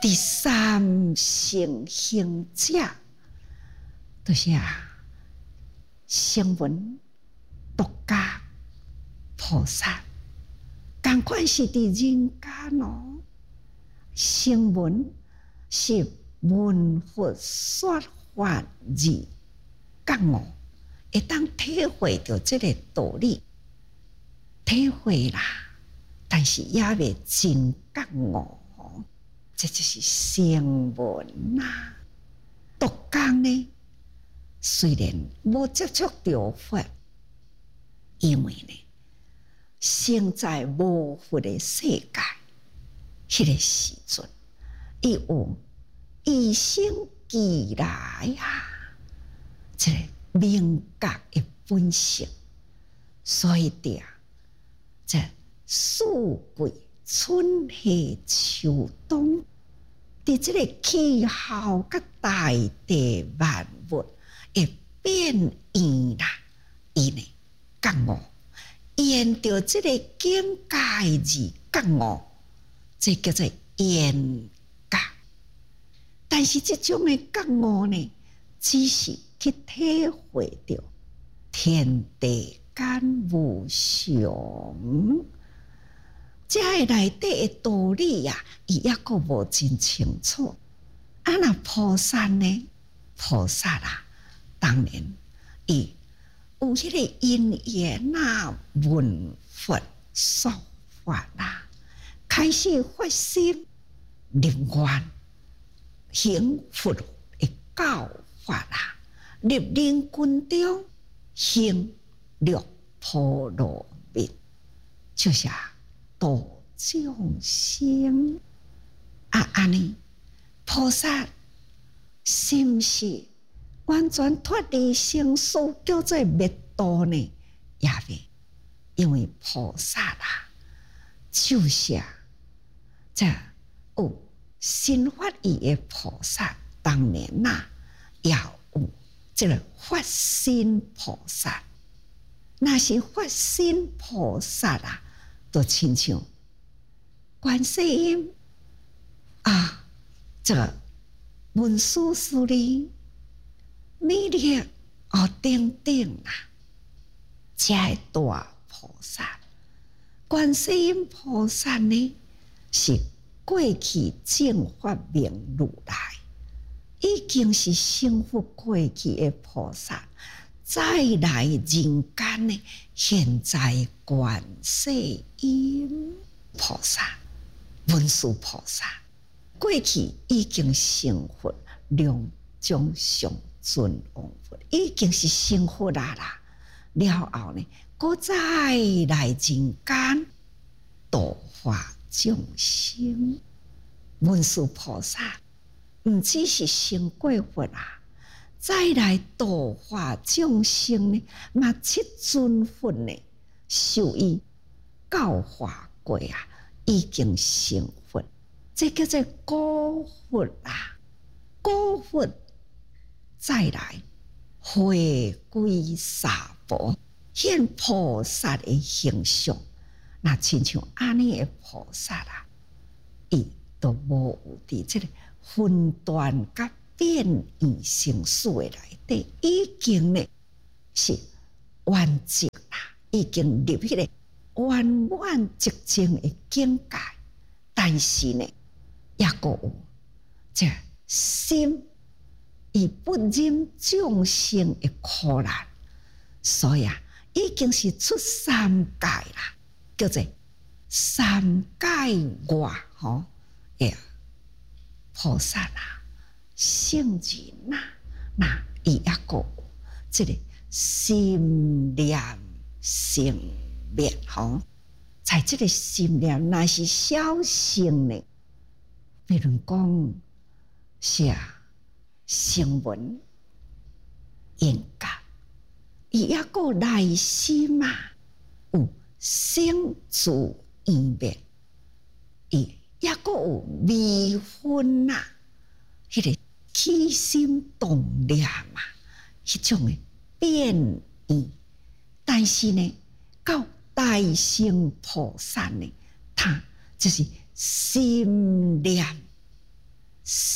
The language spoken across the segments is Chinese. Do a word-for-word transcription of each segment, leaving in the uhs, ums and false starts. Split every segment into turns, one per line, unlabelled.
第三乘行者，就是啊，声闻独家菩萨，同款是伫人间哦。声闻是闻佛说法二觉悟，会当体会到这个道理，体会啦，但是也未真觉悟。这就是声闻呐。独讲呢，虽然无接触到佛，因为呢，生在无佛的世界，迄、那个时阵，伊有与生俱来啊，这个明觉的本性，所以的这四季春夏秋冬。伫这个气候甲大地万物会变异啦，伊呢觉悟，沿着这个境界而觉悟，这叫做缘觉。但是这种的觉悟呢，只是去体会到天地间无常。这内底的道理呀、啊，伊抑阁无真清楚。啊，那菩萨呢？菩萨啊，当然伊有迄个因缘啊，闻佛说法啦，开始发心立愿，行佛的教法啦，立人群中行六波罗蜜，就是啊。度众生啊，安尼菩萨是毋是完全脱离生死，叫做灭度呢？也未，因为菩萨啦，就是啊，这有新发意的菩萨，当然啦，也有这个发心菩萨。那是发心菩萨啦。都亲像观世音啊，这个文殊师利、弥勒哦等等啦，这大菩萨，观世音菩萨呢是过去正法明如来，已经是成佛过去的菩萨。再来人间呢，现在观世音菩萨、文殊菩萨，过去已经成佛，两种上尊王佛，已经是成佛啦啦。了后呢，搁再来人间度化众生，文殊菩萨唔只是成过佛啦。再来度化众生呢，嘛七尊佛呢，受伊教化过啊，已经成佛，这叫做古佛啊。古佛再来回归娑婆，现菩萨的形象，那亲像安尼的菩萨啦，伊都无有伫这个分段甲变异生死的内底，已经呢是完结啦，已经入迄个圆满寂静的境界。但是呢，也阁有这心，伊不忍众生的苦难，所以啊，已经是出三界啦，叫做三界外吼诶菩萨啦。圣人呐，那伊也个有这个心念生灭吼，在这个心念那是小乘呢，比如讲是啊，声闻、缘觉，伊也个内心嘛，有生住异灭，伊也个有微分呐，迄个。起心动念嘛，迄种的变异，但是呢，到大乘菩萨呢，他就是心念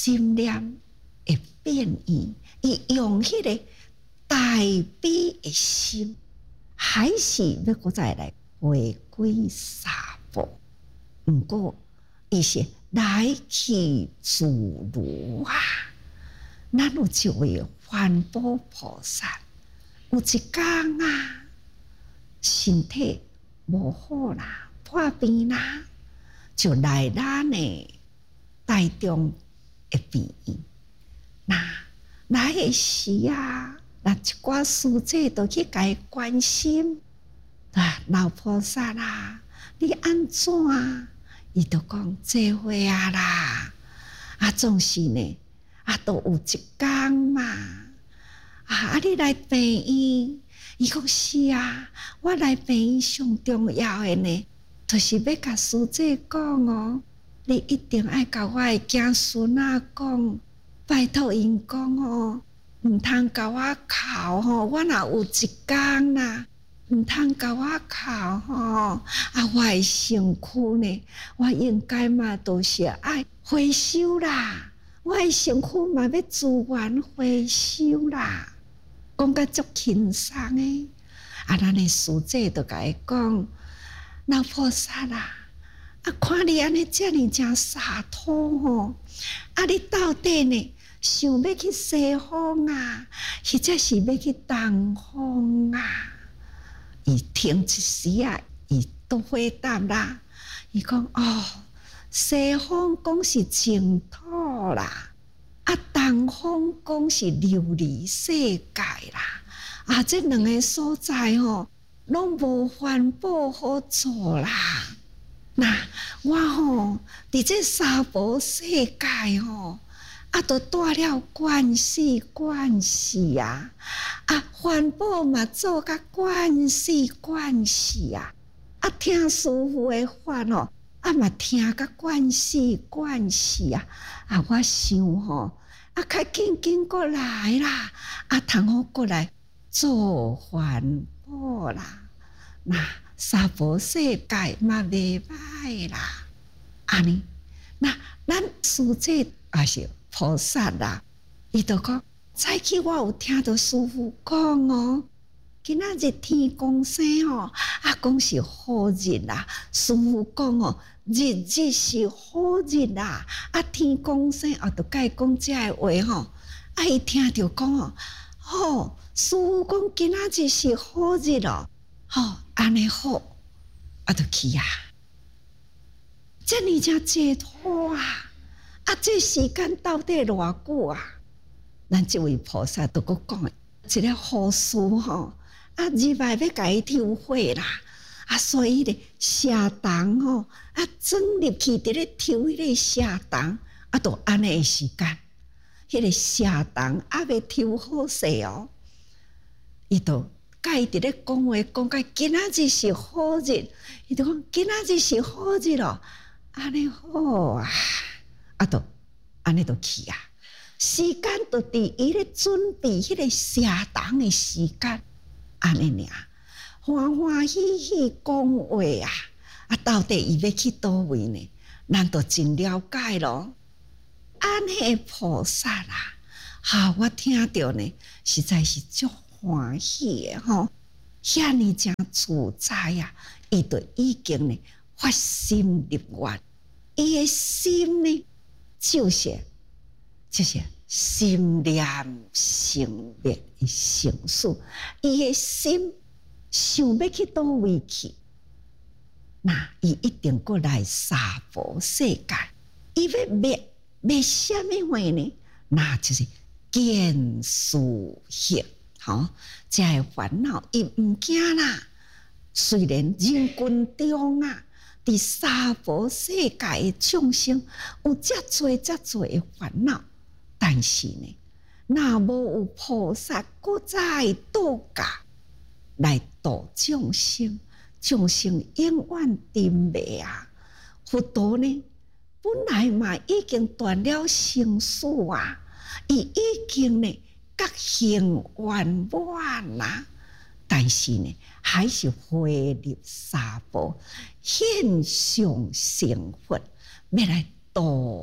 心念会变异，伊用迄个大悲的心，还是要搁再来回归娑婆。毋过，伊是来去自如啊！咱有一位环保菩萨，有一天啊，身体无好啦，破病啦，就来咱的台中的病院。那来的时啊，那一寡师姐都去甲伊关心啊，老菩萨啦，你安怎啊？伊就讲这回啊啦，啊总是呢，啊都有一天嘛，啊啊你来病院，伊讲是啊，我来病院上重要的呢，就是要甲师姐讲哦，你一定爱甲我的囝孙仔讲，拜托因讲哦，毋通甲我哭吼，我若有一天啦。毋通甲我哭吼，啊！我的身躯呢，我应该嘛都是爱回收啦。我的身躯嘛要自愿回收啦。讲甲足轻松诶，啊！咱的师姐就甲伊讲，老菩萨啦，啊！看你安尼遮尔正洒脱吼，啊！你到底呢，想要去西方啊，或者是要去东方啊？伊听一时啊，伊都回答啦。伊讲哦，西方讲是净土啦，啊，东方讲是琉璃世界啦。啊，这两个所在吼，拢无环保好做啦。那我吼，伫这娑婆世界吼。啊，都带了关系关系啊！啊，环保嘛做甲关系关系啊！啊，听师父的法哦，啊嘛听甲关系关系啊！啊，我想吼，啊，较紧紧过来啦！啊，通好过来做环保啦！那娑婆世界嘛袂歹啦！安尼，那咱师姐也是。菩萨啦，伊就讲，早起我有听到师父讲哦，今仔日天公生吼，啊讲是好日啦。师父讲哦，日日是好日啦，啊天公生啊，就甲伊讲这个话吼，啊伊听着讲哦，吼，师父讲今仔日是好日咯，吼，安尼好，啊就去啊，这尔正解脱啊！啊，这时间到底偌久啊？咱这位菩萨都搁讲，一个护士吼，啊，入来要甲伊抽火啦，啊，所以咧，社童吼，啊，钻入去伫咧抽迄个社童，啊，都安尼个时间，迄个社童还未抽好势哦，伊都甲伊伫咧讲话，讲甲今仔日是好日，伊就讲今仔日是好日咯，安尼好啊。啊，都安尼都去啊！时间都伫伊咧准备迄个社童的时间，安尼尔，欢欢喜喜讲话啊！啊，到底伊要去倒位呢？咱都真了解咯。安尼菩萨啦，哈，我听着呢，实在是足欢喜的吼，遐尼正自在啊！伊都已经呢发心立愿，伊的心呢。就是就是心念成灭的成事，伊的心想要去倒位去，那伊一定过来娑婆世界，伊要灭灭什么话呢？那就是见思行，好，这个烦恼伊毋惊啦。虽然人群中啊。伫娑婆世界的众生有遮多遮多的烦恼，但是呢，若无有菩萨搁再度驾来度众生，众生永远沉迷啊！佛陀呢，本来嘛已经断了生死啊，伊已经呢觉行圆满啦。但是呢，还是回入娑婆，现象成佛，要来度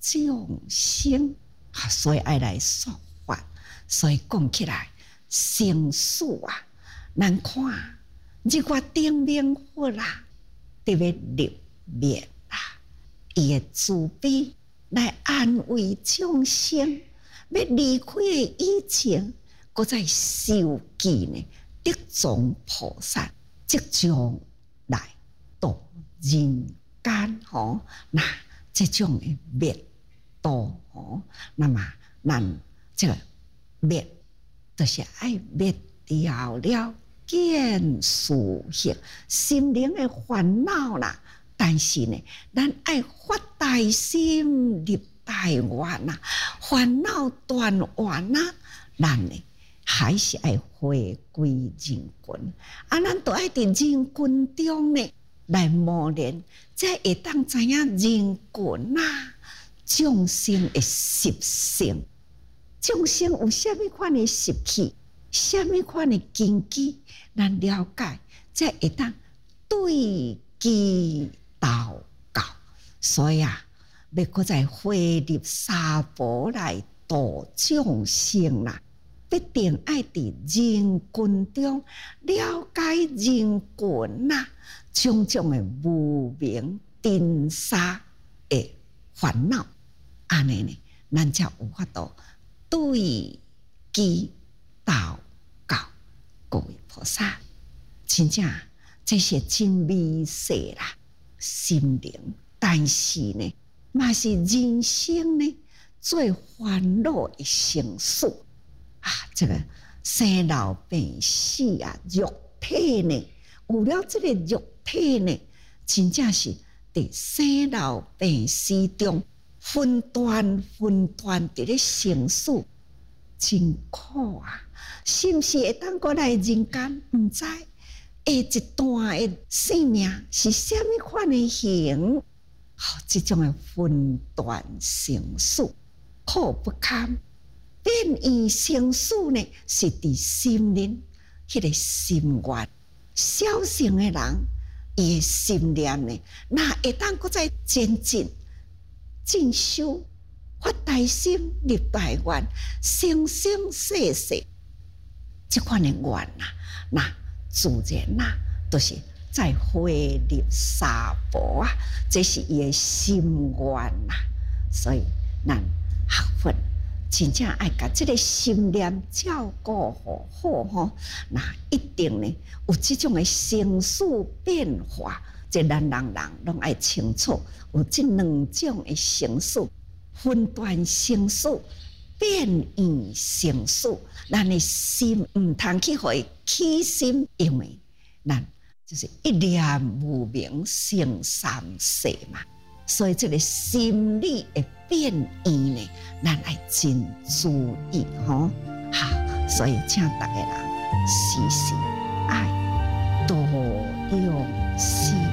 众生，啊，所以爱来说法。所以讲起来，生死啊，咱看日月顶明佛啦，特别入灭啦，伊的慈悲来安慰众生，要离开的以前，搁再受记呢，得宗菩萨即将来度人间吼，那这种的灭度吼，那么咱这个灭，就是爱灭掉了见事行心灵的烦恼啦。但是呢，咱爱发大心立大愿呐，烦恼断完呐，咱呢还是爱回归人群，啊，咱都爱伫人群中呢来磨练，才会当知影人群呐众生的习性，众生有啥物款的习气，啥物款的根基，咱了解，才会当对其祷告。所以啊，要搁再回入三宝来度众生啦，必定爱伫人群中了解人群呐种种的无明尘沙的烦恼，安尼呢，咱才有法度对其祷告。各位菩萨，真正这些真美色啦，心灵，但是呢，嘛是人生呢最烦恼的生死啊！这个生老病死啊，肉体呢，有了这个肉体呢，真正是伫生老病死中分段分段伫咧生死，真苦啊！是毋是会当过来人间？毋知下一段的生命是虾米款的形？好、哦，这种的分段生死苦不堪，变异生死呢，是伫心灵迄个心愿。小乘的人，伊的心念呢，那会当搁再前进进修，发大心立大愿，生生世世这款的愿呐，那自然呐，都、就是再回入三宝啊，这是伊的心愿呐。所以咱学佛真正爱甲这个心念照顾好好吼，那一定呢有这种的生死变化，这咱人人拢爱清楚，有这两种的生死，分段生死、变异生死，咱的心唔通去互伊起心，因为咱就是一念无明生三世嘛。所以这个心理的变异呢，咱爱真注意吼。好，所以请大家人时时爱多用心。